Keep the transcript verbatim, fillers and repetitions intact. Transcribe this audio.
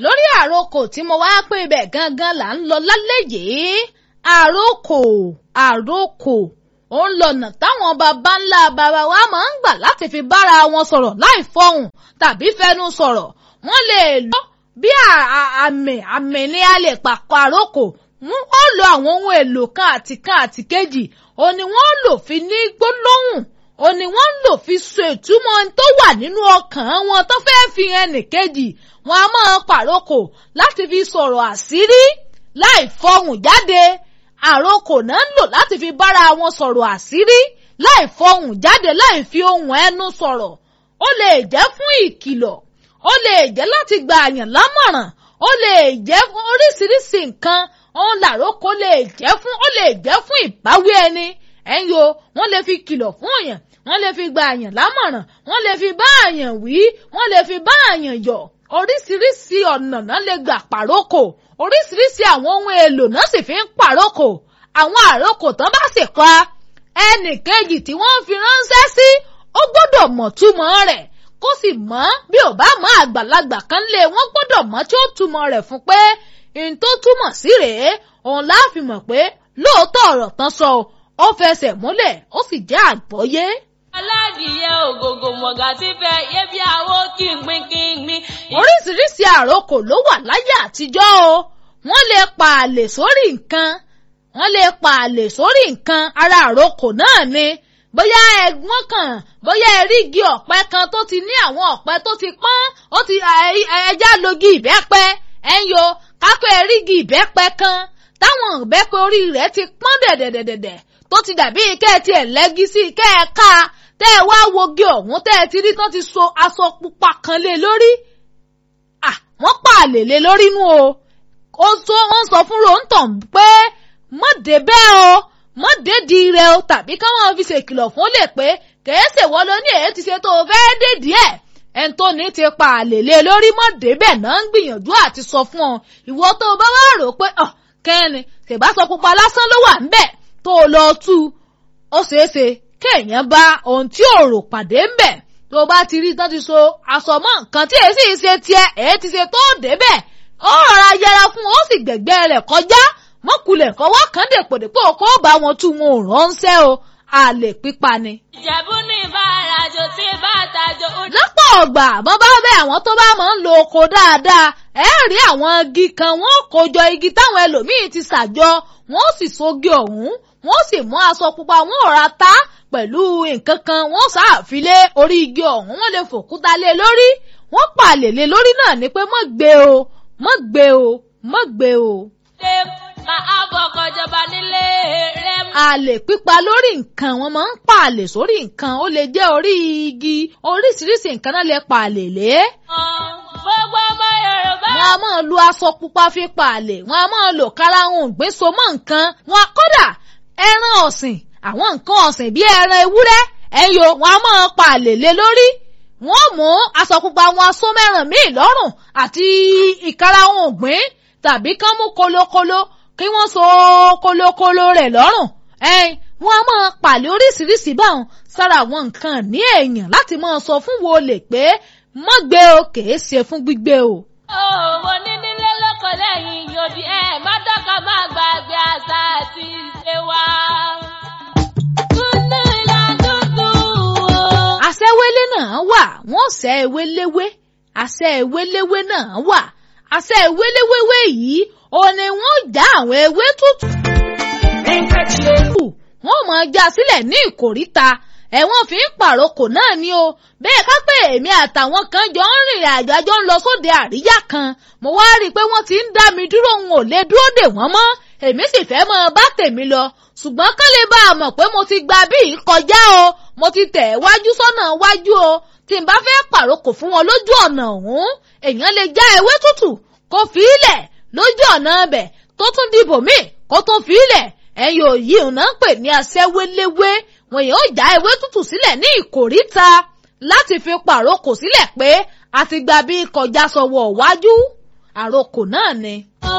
lórí àròkò tí mo wá pé ibẹ̀ gangan là ń lọ lálẹ́ yìí àròkò àròkò ó ń lọ́nà táwọn baba ńlá baba wa máa ń gbà láti fi bára wọn sọ̀rọ̀ láì fọhùn tàbí fẹnu sọ̀rọ̀ wọ́n lè lọ bí àmì àmì ni a lè pàpọ̀ àròkò wọ́n lo àwọn ohun èlò kan àti kan àti kejì ó ní wọ́n lò fi ní gbólóhùn ó ní wọ́n lò fi sọ ìtumọ̀ tó wà nínú ọkàn wọn tó fẹ́ fi ẹnì kejì wọn a máa pàrokò láti fi sọ̀rọ̀ àṣírí láì fọhùn jáde àròkò náà ń lò láti fi bára wọn sọ̀rọ̀ àṣírí láì fọhùn jáde láì fi ohùn ẹnu sọ̀rọ̀ ó lè jẹ́ fún ìkìlọ̀ ó lè jẹ́ láti gba àyàn lámọ̀ràn ó lè jẹ́ fún oríṣiríṣi nǹkan òun làrókò lè jẹ́ fún ó lè jẹ́ fún ìbáwí ẹni ẹ̀yin o wọ́n lè fi kìlọ̀ fún èèyàn wọ́n lè fi gba àyàn lámọ̀ràn wọ́n lè fi bá àyàn wí wọ́n lè fi bá àyàn yọ̀ oríṣiríṣi ọ̀nà náà lè gbà pàrókò oríṣiríṣi àwọn ohun èlò náà sì fi ń pàrókò àwọn àrókò tán bá sì pa ẹnì kejì tí wọ́n fi ránṣẹ́ sí ó gbọ́dọ̀ mọ̀ túmọ̀ rẹ̀ kó sì mọ̀ bí ò bá mọ̀ àgbàlagbà kan lé wọ́n gbọ́dọ̀ mọ̀ tí ó túmọ̀ rẹ̀ fún pé n tó túmọ̀ sí rèé òun láàfin mọ̀ pé lóòótọ́ ọ̀rọ̀ tán sọ ó fẹsẹ̀ múlẹ̀ ó sì jẹ́ àgbọ́yé. aládìyẹ ògògò mọ̀gà tí fẹ́ yé bí àwo kìngbìnkìngbìn. oríṣiríṣi àròkò ló wà láyé àtijọ́ o wọ́n lè pa àlè sórí nǹkan wọ́n lè pa àlè sórí nǹkan ara àròkò náà ni bóyá ẹ̀gbọ́n kan bóyá erígi ọ̀pẹ kan tó ti ní àwọn ọ̀pẹ tó ti pọ́n ó ti ẹja logi ìbẹ́pẹ ẹ̀yọ kápẹ́ erígi ìbẹ́pẹ kan táwọn ìbẹ́pẹ orí rẹ̀ ti pọ́n dẹ̀dẹ̀dẹ̀dẹ̀ tó ti dàbí kẹ́ ẹ tiẹ̀ lẹ́gí sí kẹ́ ẹ ká tẹ́ ẹ wá wogi ọ̀hún tẹ́ ẹ ti rí tán ti so aṣọ pupa kan lé lórí à wọ́n pa àlè lé lórí nú o ó tó wọ́n sọ fún ròǹtàn pé mọ́ dé bẹ́ẹ̀ o mọ́ dédi rẹ o tàbí káwọn fi ṣèkìlọ̀ fún lè pé kèéṣe wọ́n ló ní èyí ti ṣe tó o fẹ́ dédi ẹ̀ ẹn tó ní ti pa àlè lé lórí mọ́ débẹ̀ náà ń gbìyànjú àti sọ fún ọ ìwọ tó o bá wá rò pé ọ kẹ́ni ṣèbá sọ pupa lásán ló wà ńbẹ̀ tó o lọ tú ó ṣeéṣe kéèyàn bá ohun tí ò rò pàdé ńbẹ̀ tó o bá ti rí tán ti so aṣọ mọ́ nǹkan tí èsì ṣe tiẹ̀ èyí ti ṣe tó débẹ̀ ó rọra yẹra fún ó sì gbẹ̀gbẹ́ rẹ̀ kọjá mọ́kulẹ̀ fọwọ́ kan dèpòdèpò kó bá wọn tú wọn ò ránṣẹ́ o àlè pípa ni. ìjẹ̀bú ní ìbárajò tí bàtàjò. lọ́pọ̀ ọgbà bọ́n bá bẹ́ àwọn tó bá máa ń lo oko dáadáa ẹ rí àwọn igi kan wọ́n kó jọ igi táwọn ẹlòmíín ti ṣàjọ wọ́n sì sogi ọ̀hún wọ́n sì mú aṣọ pupa wọ́n ò ra ta pẹ̀lú nǹkan kan wọ́n ṣàfilé orí igi ọ̀hún wọ́n lè fòkúta lé lórí wọ́n pàlè lé lórí náà ni pé mọ́ gbé o mọ́ gbé o mọ́ gbé o. ṣé máa bọ̀kọ̀ jọba nílé rẹ̀. àlè pípa lórí nǹkan wọn máa ń pa àlè sórí nǹkan ó lè jẹ́ orí igi oríṣiríṣi nǹkan náà lè pa àlè lé. gbogbo ọmọ Yorùbá. wọ́n á máa lo aṣọ pupa fi pa àlè wọ́n á máa lo karahun gbèsò mọ́ nǹkan wọn kódà ẹran ọ̀sìn àwọn nǹkan ọ̀sìn bíi ẹran ewúrẹ́ ẹyọ wọn á máa pa àlè lé lórí wọ́n mú aṣọ pupa wọn aṣọ mẹ́ràn míì lọ́rùn àti ìkarahun ògbìn tàbí kán mú kolokolo kí wọ́n so kolokolo rẹ̀ lọ́rùn ẹ̀yìn wọ́n á máa pàlẹ́ oríṣiríṣi báwọn sára àwọn nǹkan ní èèyàn láti máa sọ fún wo lè pé mọ́ gbé o kèé ṣe fún gbígbé o. òwò nínílé lóko lẹ́yìn yòdì ẹ̀ má dọ́kọ̀ má gbàgbé àṣà àti ìṣe wa. dúdú ìlà dúdú o. àṣẹwélé náà wà wọ́n ṣẹ́ ewéléwé àṣẹ ewéléwé náà wà àṣẹ ewéléwéwé yìí ó ní wọ́n já àwọn ewé tútù. wọ́n máa já sílẹ̀ ní ìkòríta ẹ̀wọ̀n fi ń pàrokò náà ni o bẹ́ẹ̀ ká pé èmi àtàwọn kan jọ ń rìnrìn àjò àjọ ń lọ sóde àríyá kan mo wá rí i pé wọ́n ti ń dá mi dúró n ò lè dúró dè wọ́n mọ́ èmi sì fẹ́ mọ bá tèmi lọ ṣùgbọ́n kán lè bá a mọ̀ pé mo ti gba bí kọjá o mo ti tẹ̀ wájú sọ́nà wájú o tí n bá fẹ́ pàrokò fún wọn lójú ọ̀nà ọ̀hún èèyàn lè já ewé tútù kó fi ilẹ̀ lójú ọ̀nà ibẹ̀ tó tún dìbò míì kó tún fi ilẹ̀ ẹ̀yìn òyì òun pè ní aṣẹ́wéléwé wọn yóò já ewé tútù sílẹ̀ ní ìkòríta láti fi pàrokò sílẹ̀ pé a ti gba bí kọjá sọ̀wọ́ wájú àrokò náà ni.